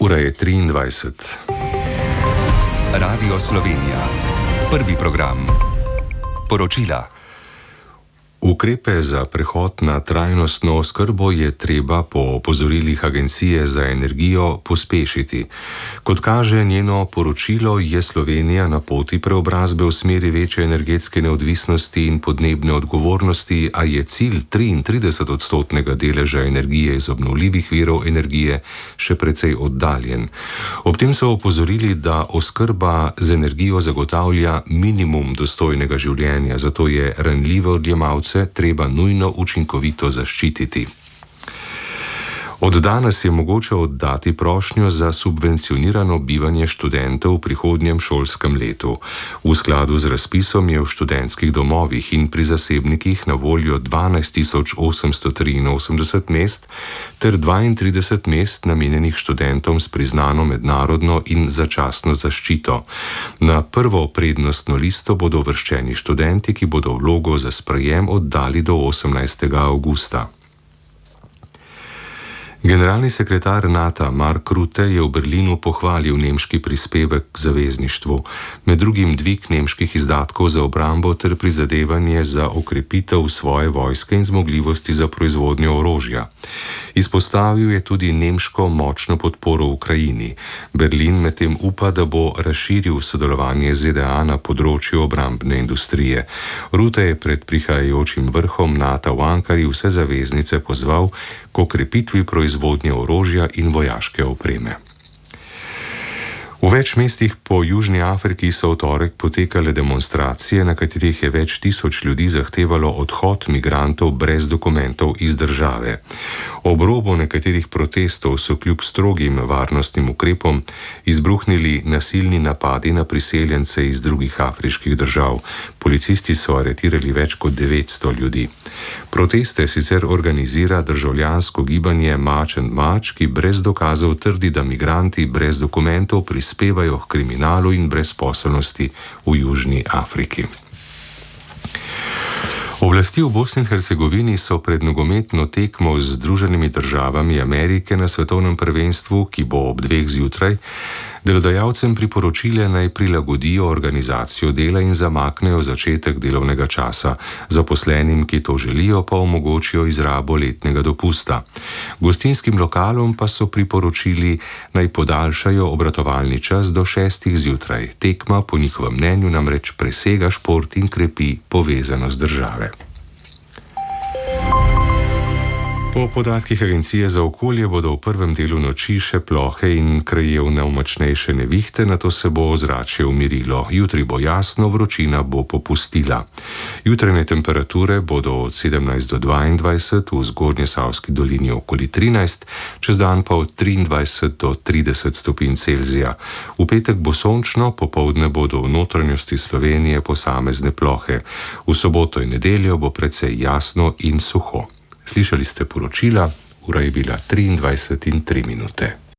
Ura je 23. Radio Slovenija. Prvi program. Poročila. Ukrepe za prehod na trajnostno oskrbo je treba po opozorilih Agencije za energijo pospešiti. Kot kaže njeno poročilo, je Slovenija na poti preobrazbe v smeri večje energetske neodvisnosti in podnebne odgovornosti, a je cilj 33% deleža energije iz obnovljivih virov energije še precej oddaljen. Ob tem so opozorili, da oskrba z energijo zagotavlja minimum dostojnega življenja, zato je ranljive odjemalce treba nujno učinkovito zaščititi. Od danes je mogoče oddati prošnjo za subvencionirano bivanje študentov v prihodnjem šolskem letu. V skladu z razpisom je v študentskih domovih in pri zasebnikih na voljo 12.883 mest ter 32 mest namenjenih študentom s priznano mednarodno in začasno zaščito. Na prvo prednostno listo bodo uvrščeni študenti, ki bodo vlogo za sprejem oddali do 18. avgusta. Generalni sekretar NATO Mark Rutte je v Berlinu pohvalil nemški prispevek k zavezništvu, med drugim dvig nemških izdatkov za obrambo ter prizadevanje za okrepitev svoje vojske in zmogljivosti za proizvodnjo orožja. Izpostavil je tudi nemško močno podporo Ukrajini. Berlin medtem upa, da bo razširil sodelovanje ZDA na področju obrambne industrije. Rutte je pred prihajajočim vrhom NATO v Ankari vse zaveznice pozval k okrepitvi proizvodnje orožja in vojaške opreme. V več mestih po Južni Afriki so v torek potekale demonstracije, na katerih je več tisoč ljudi zahtevalo odhod migrantov brez dokumentov iz države. Ob robu nekaterih protestov so kljub strogim varnostnim ukrepom izbruhnili nasilni napadi na priseljence iz drugih afriških držav. Policisti so aretirali več kot 900 ljudi. Proteste sicer organizira državljansko gibanje March and March, ki brez dokazov trdi, da migranti brez dokumentov prispevajo k kriminalu in brezposelnosti v Južni Afriki. Oblasti v Bosni in Hercegovini so pred nogometno tekmo z Združenimi državami Amerike na svetovnem prvenstvu, ki bo ob 2 zjutraj, delodajalcem priporočile naj prilagodijo organizacijo dela in zamaknejo začetek delovnega časa. Zaposlenim, ki to želijo, pa omogočijo izrabo letnega dopusta. Gostinskim lokalom pa so priporočili naj podaljšajo obratovalni čas do 6 zjutraj. Tekma po njihovem mnenju namreč presega šport in krepi povezanost države. Po podatkih Agencije za okolje bodo v prvem delu noči še plohe in krajevne močnejše nevihte, nato se bo ozračje umirilo. Jutri bo jasno, vročina bo popustila. Jutranje temperature bodo od 17 do 22, v Zgornjesavski dolini okoli 13, čez dan pa od 23 do 30 stopinj Celzija. V petek bo sončno, popoldne bodo v notranjosti Slovenije posamezne plohe. V soboto in nedeljo bo precej jasno in suho. Slišali ste poročila, ura je bila 23:03.